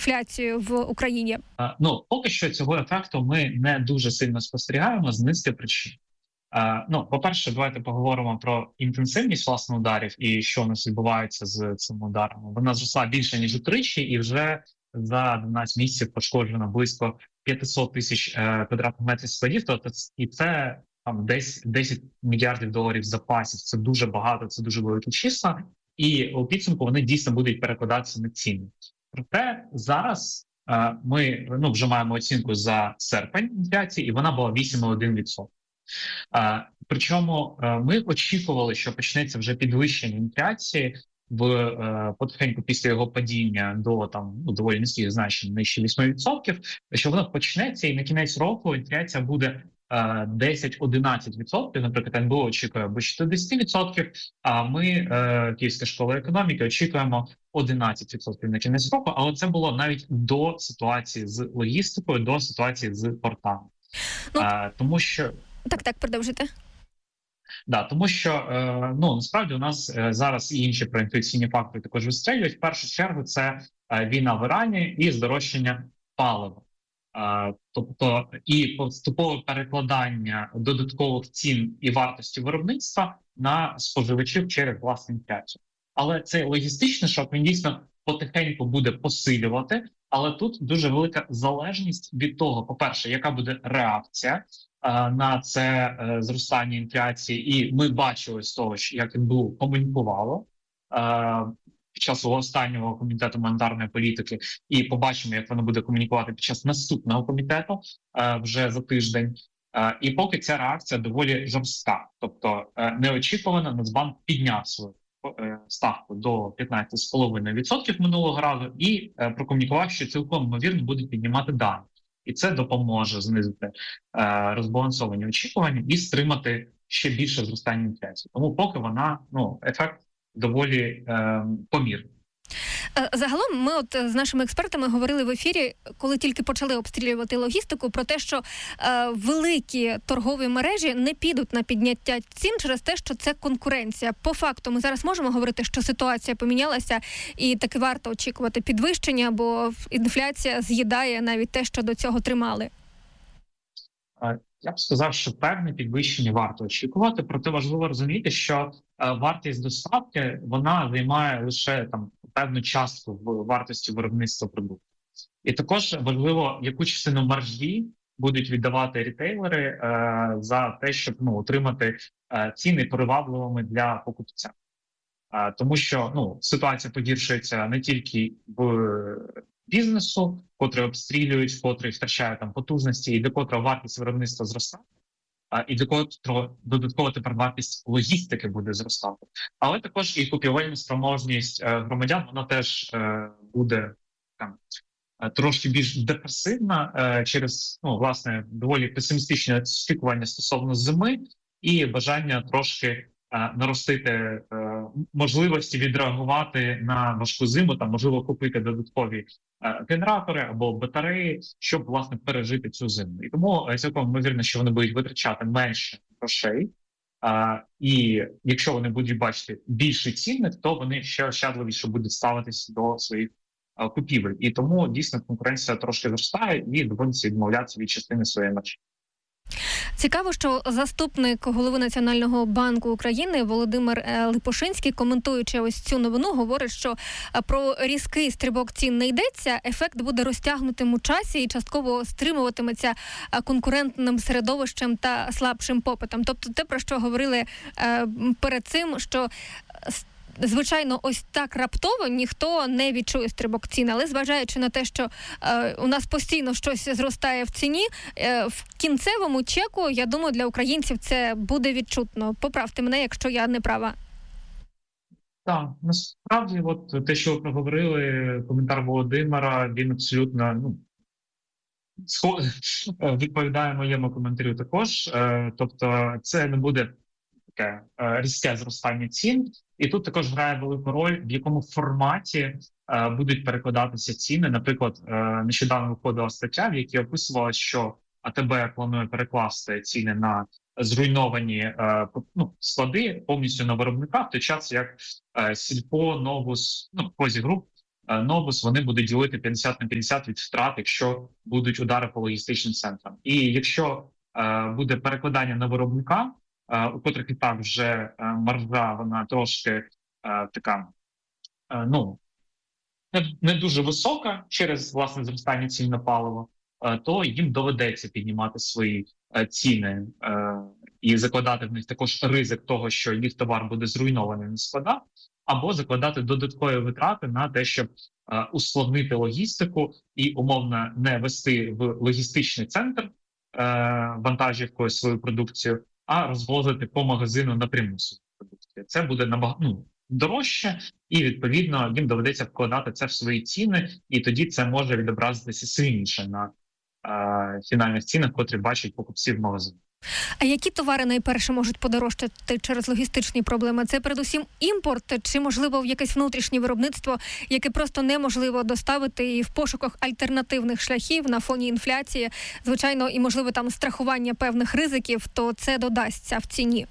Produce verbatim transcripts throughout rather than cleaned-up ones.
інфляцією в Україні? А, ну, поки що цього ефекту ми не дуже сильно спостерігаємо з низки причин. А, ну, по-перше, давайте поговоримо про інтенсивність, власне, ударів і що у нас відбувається з цими ударами. Вона зросла більше, ніж утричі, і вже за дванадцять місяців пошкоджено близько п'ятсот тисяч е, квадратних метрів складів, тобто і це там десь десять мільярдів доларів запасів. Це дуже багато, це дуже великі числа, і у підсумку вони дійсно будуть перекладатися на ціни. Проте зараз е, ми ну, вже маємо оцінку за серпень інфляції, і вона була вісім цілих один відсоток. Е, причому е, ми очікували, що почнеться вже підвищення інфляції в е, потихеньку після його падіння до там ну, доволі низьких значень, нижче вісім відсотків, що воно почнеться, і на кінець року інфляція буде е, десять-одинадцять відсотків, наприклад, ен бе о очікує або чотирдесят відсотків, а ми, е, Київська школа економіки, очікуємо одинадцять відсотків на кінець року, але це було навіть до ситуації з логістикою, до ситуації з портами. Ну, е, тому що... Так, так, продовжуйте. Да, тому що е, ну насправді у нас е, зараз і інші проінфляційні фактори також вистрілюють. В першу чергу це е, війна в Ірані і здорожчання палива, е, тобто і поступове перекладання додаткових цін і вартості виробництва на споживачів через власну інфляцію. Але цей логістичний шок він дійсно потихеньку буде посилювати. Але тут дуже велика залежність від того, по-перше, яка буде реакція на це зростання інфляції, і ми бачили з того, як ен бе о комунікувало під час свого останнього комітету монетарної політики, і побачимо, як воно буде комунікувати під час наступного комітету вже за тиждень. І поки ця реакція доволі жорстка, тобто неочікувано Нацбанк підняв свою ставку до п'ятнадцять цілих п'ять десятих відсотків минулого разу і прокомунікував, що цілком ймовірно будуть піднімати далі. І це допоможе знизити е, розбалансовані очікування і стримати ще більше зростання інфляції. Тому поки вона, ну, ефект доволі е, помірний. Загалом ми от з нашими експертами говорили в ефірі, коли тільки почали обстрілювати логістику, про те, що е, великі торгові мережі не підуть на підняття цін через те, що це конкуренція. По факту ми зараз можемо говорити, що ситуація помінялася і таки варто очікувати підвищення, бо інфляція з'їдає навіть те, що до цього тримали. Я б сказав, що певне підвищення варто очікувати, проте важливо розуміти, що е, вартість доставки, вона займає лише там певну частку в вартості виробництва продукту. І також важливо, яку частину маржі будуть віддавати рітейлери е, за те, щоб ну, отримати е, ціни привабливими для покупця. Е, тому що ну, ситуація погіршується не тільки в бізнесу, котрі обстрілюють, котрі втрачають там потужності, і до котрого вартість виробництва зростає, а і до котрого додатково тепер вартість логістики буде зростати. Але також і купівельна спроможність е, громадян, вона теж е, буде там трошки більш депресивна е, через ну власне доволі песимістичне очікування стосовно зими і бажання трошки наростити е, можливості відреагувати на важку зиму, там можливо купити додаткові е, генератори або батареї, щоб власне пережити цю зиму. І тому цілком ймовірно, що вони будуть витрачати менше грошей. Е, і якщо вони будуть бачити більший цінник, то вони ще ощадливіше будуть ставитися до своїх е, купівель. І тому дійсно конкуренція трошки зростає і доводиться відмовлятися від частини своєї маржі. Цікаво, що заступник голови Національного банку України Володимир Липошинський, коментуючи ось цю новину, говорить, що про різкий стрибок цін не йдеться, ефект буде розтягнутим у часі і частково стримуватиметься конкурентним середовищем та слабшим попитом. Тобто те, про що говорили перед цим, що звичайно, ось так раптово ніхто не відчує стрибок цін, але зважаючи на те, що е, у нас постійно щось зростає в ціні, е, в кінцевому чеку, я думаю, для українців це буде відчутно. Поправте мене, якщо я не права. Так, насправді, от те, що ви проговорили, коментар Володимира, він абсолютно ну, відповідає моєму коментарю також. Е, тобто це не буде таке е, різке зростання цін. І тут також грає велику роль, в якому форматі е, будуть перекладатися ціни. Наприклад, е, нещодавно виходила стаття, в якій описувала, що а те бе планує перекласти ціни на зруйновані е, ну, склади повністю на виробника, в той час як е, Сільпо, Новус, ну, Козі Груп Новус, вони будуть ділити п'ятдесят на п'ятдесят від втрат, якщо будуть удари по логістичним центрам. І якщо е, буде перекладання на виробника, е, у котрих і так вже е, маржа, вона трошки е, така, е, ну, не, не дуже висока через, власне, зростання цін на паливо, е, то їм доведеться піднімати свої е, ціни е, і закладати в них також ризик того, що їх товар буде зруйнований на складах, або закладати додаткові витрати на те, щоб е, условнити логістику і умовно не вести в логістичний центр е, вантажівкою свою продукцію, а розвозити по магазину напряму свою продукцію. Це буде набагато ну, дорожче, і відповідно їм доведеться вкладати це в свої ціни, і тоді це може відобразитися сильніше на е, фінальних цінах, котрі бачать покупці в магазині. А які товари найперше можуть подорожчати через логістичні проблеми? Це передусім імпорт чи, можливо, якесь внутрішнє виробництво, яке просто неможливо доставити і в пошуках альтернативних шляхів на фоні інфляції, звичайно, і, можливо, там страхування певних ризиків, то це додасться в ціні?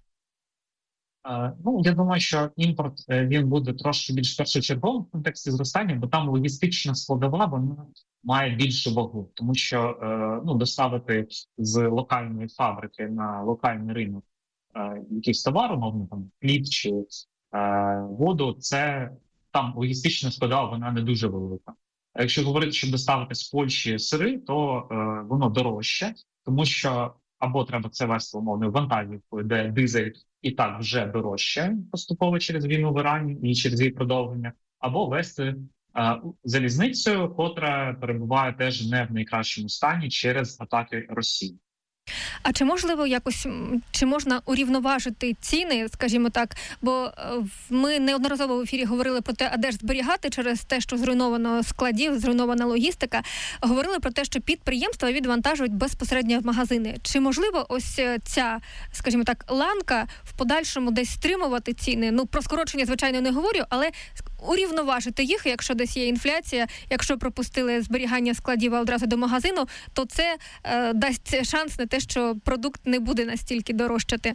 Uh, ну, я думаю, що імпорт він буде трошки більш першочерговим в контексті зростання, бо там логістична складова вона має більшу вагу, тому що uh, ну, доставити з локальної фабрики на локальний ринок uh, якийсь товар, умовно там хліб чи uh, воду, це там логістична складова вона не дуже велика. А якщо говорити, щоб доставити з Польщі сири, то uh, воно дорожче, тому що або треба це вести умовною вантажівкою, де дизель і так вже дорожче поступово через війну в Ірані і через її продовження, або вести а, залізницею, котра перебуває теж не в найкращому стані через атаки Росії. А чи можливо якось, чи можна урівноважити ціни, скажімо так, бо ми неодноразово в ефірі говорили про те, а де ж зберігати через те, що зруйновано складів, зруйнована логістика, говорили про те, що підприємства відвантажують безпосередньо в магазини. Чи можливо ось ця, скажімо так, ланка в подальшому десь стримувати ціни? Ну, про скорочення, звичайно, не говорю, але урівноважити їх, якщо десь є інфляція, якщо пропустили зберігання складів одразу до магазину, то це е, дасть шанс на те, що продукт не буде настільки дорожчати.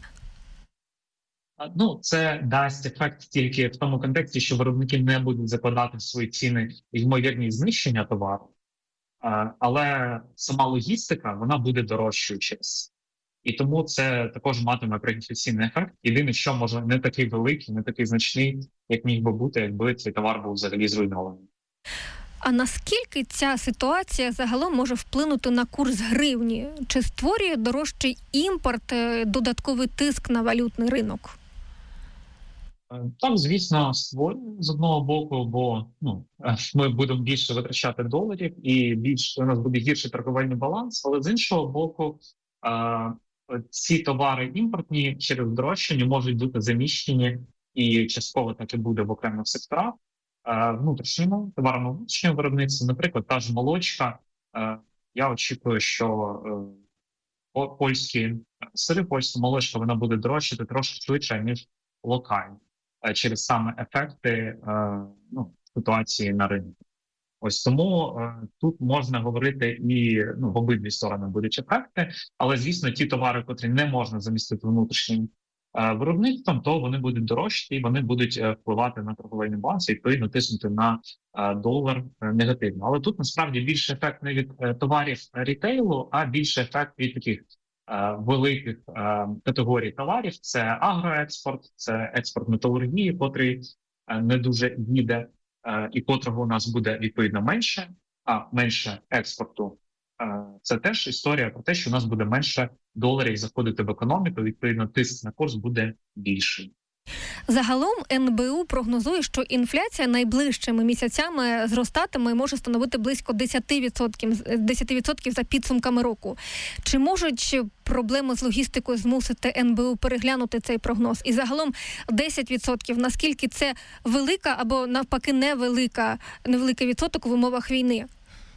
Ну, це дасть ефект тільки в тому контексті, що виробники не будуть закладати в свої ціни ймовірність знищення товару, але сама логістика, вона буде дорожчою через. І тому це також матиме проінфляційний ефект. Єдине, що може не такий великий, не такий значний, як міг би бути, якби цей товар був взагалі зруйнований. А наскільки ця ситуація загалом може вплинути на курс гривні? Чи створює дорожчий імпорт додатковий тиск на валютний ринок? Так, звісно, створює з одного боку, бо ну, ми будемо більше витрачати доларів і більш у нас буде гірший торговельний баланс, але з іншого боку, ці товари імпортні через здорожчання можуть бути заміщені і частково так і буде в окремих секторах внутрішньому товарному внутрішнього виробництва. Наприклад, та ж молочка. Я очікую, що польські сири, польська молочка, вона буде дорожчати трошки швидше, ніж локальні, через саме ефекти ну, ситуації на ринку. Ось тому е, тут можна говорити і ну, в обидві сторони будуть ефекти, але, звісно, ті товари, котрі не можна замістити внутрішнім е, виробництвом, то вони будуть дорожчі і вони будуть е, впливати на торговельний баланс і відповідно тиснути на е, долар е, негативно. Але тут насправді більше ефект не від е, товарів рітейлу, а більше ефект від таких е, великих е, категорій товарів. Це агроекспорт, це експорт металургії, котрий е, не дуже їде, і котрого у нас буде відповідно менше, а менше експорту. Це теж історія про те, що у нас буде менше доларів заходити в економіку, відповідно тиск на курс буде більший. Загалом ен бе у прогнозує, що інфляція найближчими місяцями зростатиме і може становити близько десять відсотків, десять відсотків за підсумками року. Чи можуть проблеми з логістикою змусити ен бе у переглянути цей прогноз? І загалом десять відсотків, наскільки це велика або навпаки невелика, невеликий відсоток в умовах війни?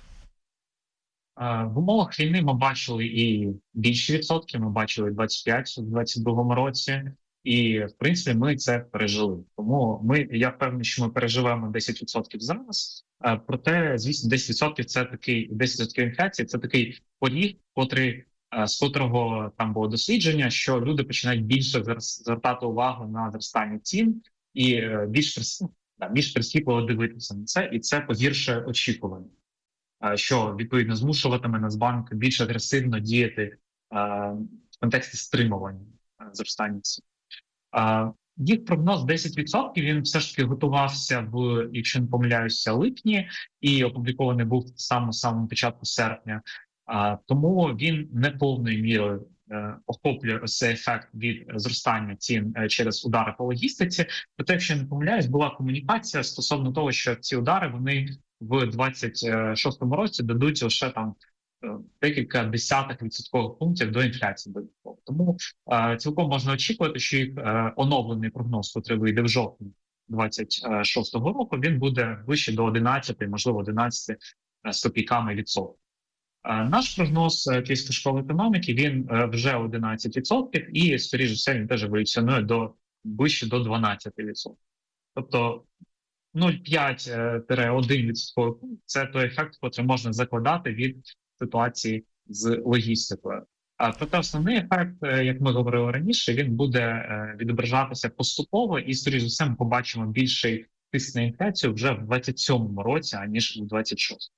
В умовах війни ми бачили і більші відсотки, ми бачили двадцять п'ять у двадцять другому році. І, в принципі, ми це пережили. Тому ми, я впевнений, що ми переживемо десять відсотків зараз. Проте, звісно, десять відсотків це такий, десять відсотків інфляції, це такий поріг, котрий, з котрого там було дослідження, що люди починають більше звертати увагу на зростання цін і більш да, більш прискіпливо дивитися на це, і це погіршує очікування, е, що відповідно змушуватиме Нацбанк більш агресивно діяти е, в контексті стримування е, зростання цін. Е, їх прогноз десять відсотків, він все ж таки готувався в, якщо не помиляюся, липні, і опублікований був саме самому початку серпня. А, тому він не повною мірою е, охоплює ось цей ефект від зростання цін е, через удари по логістиці. Проте, якщо я не помиляюсь, була комунікація стосовно того, що ці удари вони в двадцять шостому році дадуть лише там е, декілька десятих відсоткових пунктів до інфляції. Тому е, цілком можна очікувати, що їх е, оновлений прогноз, який вийде в жовтні двадцять шостого року, він буде вище до одинадцяти, можливо, одинадцяти з копійками відсотків. Наш прогноз Київської школи економіки, він вже одинадцять відсотків і, скоріше все, він теж еволюціонує до вище до дванадцяти відсотків. Тобто нуль цілих п'ять - один відсоток – це той ефект, який можна закладати від ситуації з логістикою. А проте основний ефект, як ми говорили раніше, він буде відображатися поступово і, скоріше за все, ми побачимо більший тиск на інфляцію вже в двадцять сьомому році, аніж у двадцять шостому.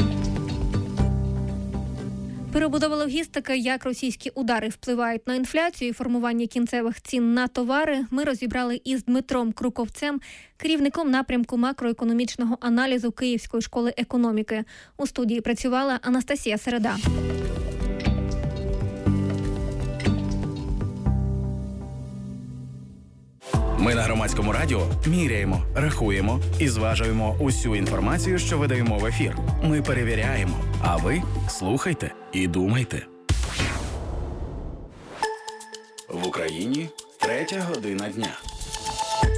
Перебудова логістики, як російські удари впливають на інфляцію і формування кінцевих цін на товари, ми розібрали із Дмитром Круковцем, керівником напрямку макроекономічного аналізу Київської школи економіки. У студії працювала Анастасія Середа. Ми на Громадському радіо міряємо, рахуємо і зважуємо усю інформацію, що видаємо в ефір. Ми перевіряємо, а ви слухайте і думайте. В Україні третя година дня.